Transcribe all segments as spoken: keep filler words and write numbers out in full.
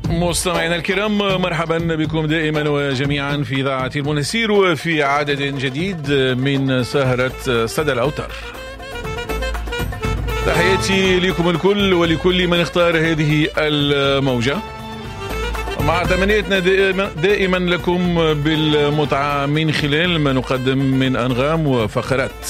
مستمعينا الكرام، مرحبا بكم دائما وجميعا في إذاعة المنسير وفي عدد جديد من سهرة صدى الأوتار. تحياتي لكم الكل ولكل من اختار هذه الموجة، مع تمنيتنا دائما لكم بالمتعة من خلال ما نقدم من أنغام وفقرات.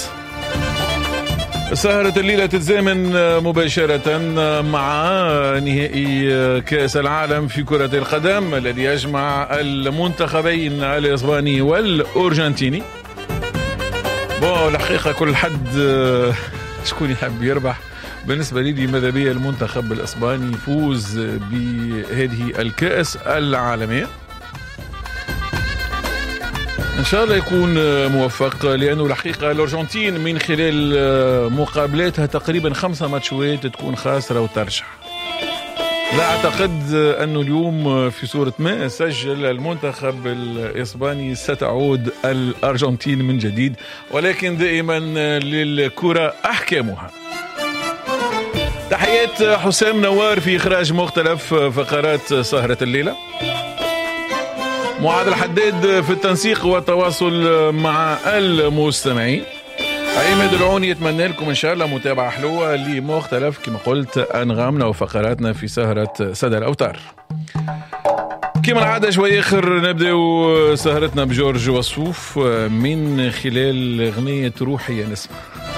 سهرة الليلة تتزامن مباشرة مع نهائي كأس العالم في كرة القدم الذي يجمع المنتخبين الإسباني والأرجنتيني. بو الحقيقة كل حد شكون يحب يربح. بالنسبة لي ماذا بيا المنتخب الإسباني يفوز بهذه الكأس العالمية، إن شاء الله يكون موفق، لأنه الحقيقة الأرجنتين من خلال مقابلاتها تقريبا خمسة ماتشوات تكون خاسرة وترشح. لا أعتقد أنه اليوم في صورة ما سجل المنتخب الإسباني ستعود الأرجنتين من جديد، ولكن دائما للكرة أحكامها. تحيات حسام نوار في إخراج مختلف فقرات سهرة الليلة، معاذ الحداد في التنسيق والتواصل مع المستمعين. عماد العوني يتمنى لكم إن شاء الله متابعة حلوة لمختلف كما قلت أنغامنا وفقراتنا في سهرة صدى الأوتار. كما العادة شوي آخر نبدأ سهرتنا بجورج وسوف من خلال أغنية روحي نسمة،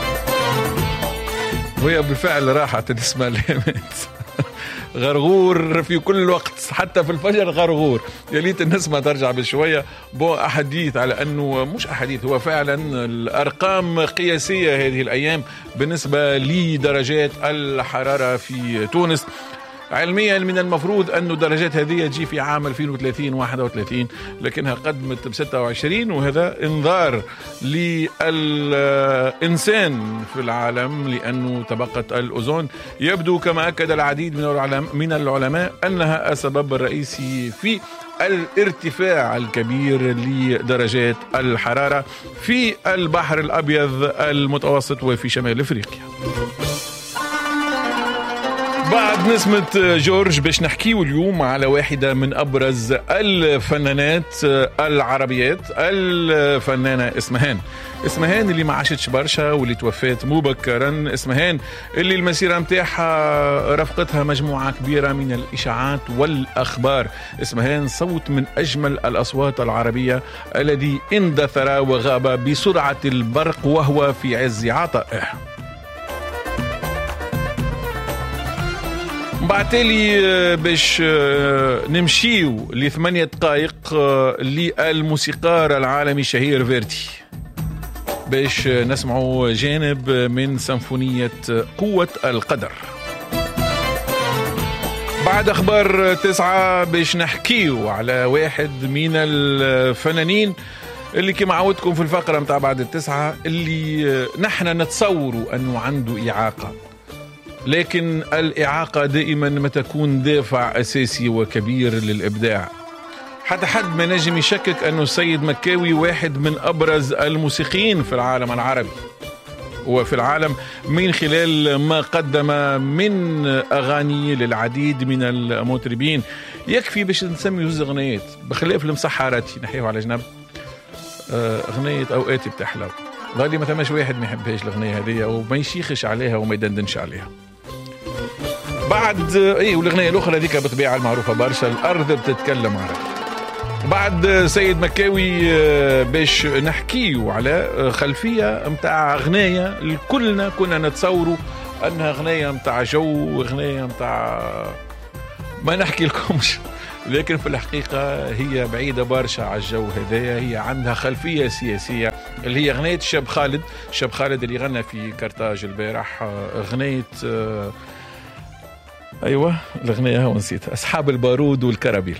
وهي بالفعل راحت النسمة لامت غرغور في كل وقت، حتى في الفجر غرغور. يليت النسمة ترجع بشوية. بو أحاديث على أنه مش أحاديث، هو فعلا الأرقام قياسية هذه الأيام بالنسبة لدرجات الحرارة في تونس. علميا من المفروض أن درجات هذه تجي في عام ألفين وثلاثين واحد وثلاثين، لكنها قدمت ب ستة وعشرين، وهذا انذار للإنسان في العالم، لأنه طبقة الأوزون يبدو كما أكد العديد من العلماء أنها السبب الرئيسي في الارتفاع الكبير لدرجات الحرارة في البحر الأبيض المتوسط وفي شمال أفريقيا. بعد نسمة جورج باش نحكيو اليوم على واحدة من أبرز الفنانات العربيات، الفنانة اسمهان. اسمهان اللي ما عاشتش برشا واللي توفات مبكرا، اسمهان اللي المسيرة متاعها رافقتها مجموعة كبيرة من الإشاعات والأخبار. اسمهان صوت من أجمل الأصوات العربية الذي اندثر وغاب بسرعة البرق وهو في عز عطائه. بعتالي باش نمشيو لثمانية دقائق للموسيقار العالمي الشهير فيرتي باش نسمعوا جانب من سيمفونية قوة القدر. بعد أخبار تسعة باش نحكيو على واحد من الفنانين اللي كما عودتكم في الفقرة متاع بعد التسعة، اللي نحن نتصوروا أنه عنده إعاقة، لكن الإعاقة دائما ما تكون دافع أساسي وكبير للإبداع. حتى حد ما نجم يشكك أنه السيد مكاوي واحد من أبرز الموسيقيين في العالم العربي وفي العالم، من خلال ما قدم من أغاني للعديد من المطربين. يكفي باش نسمي جزء أغنيات بخلاف المسحراتي نحيوه على جنب. أغنية أوقاتي بتحلو غالي ما ثماش واحد ما يحبهاش الأغنية هذه وما يشيخش عليها وما يدندنش عليها. بعد ايه والاغنيه الاخرى ذيك بطبيعه المعروفه برشا، الارض بتتكلم عربي. بعد سيد مكاوي باش نحكيو على خلفيه متاع اغنيه الكلنا كنا نتصوروا انها اغنيه متاع جو، اغنيه متاع ما نحكي لكمش، لكن في الحقيقه هي بعيده برشا على الجو هذايا. هي عندها خلفيه سياسيه، اللي هي اغنيه شاب خالد. شاب خالد اللي غنى في كرتاج البارح اغنيه أيوة الأغنية هو نسيتها، أصحاب البارود والكرابيل.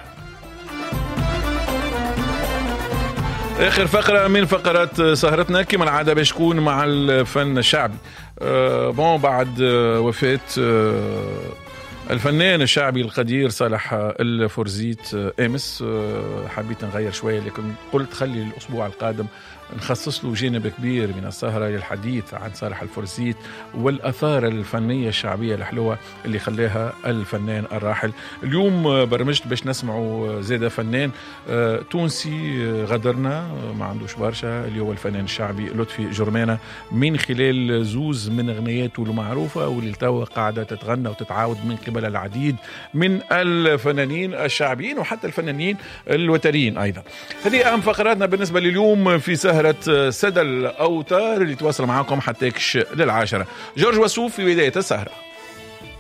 آخر فقرة من فقرات سهرتنا كما العادة باش تكون مع الفن الشعبي. أه بون بعد وفاة أه الفنان الشعبي القدير صالح الفورزيت امس. حبيت نغير شويه لكن قلت خلي الاسبوع القادم نخصص له جانب كبير من السهرة للحديث عن صالح الفورزيت والأثار الفنية الشعبية الحلوة اللي خلاها الفنان الراحل. اليوم برمجت باش نسمعوا زيادة فنان تونسي غدرنا ما عندوش برشا، اللي هو الفنان الشعبي لطفي جرمانة، من خلال زوز من أغنياته المعروفة واللي توا قاعدة تتغنى وتتعاود من قبل العديد من الفنانين الشعبيين وحتى الفنانين الوتريين أيضا. هذه أهم فقراتنا بالنسبة لليوم في سهرة سدى الأوتار اللي تواصل معاكم حتى يكش للعاشرة. جورج وسوف في بداية السهرة.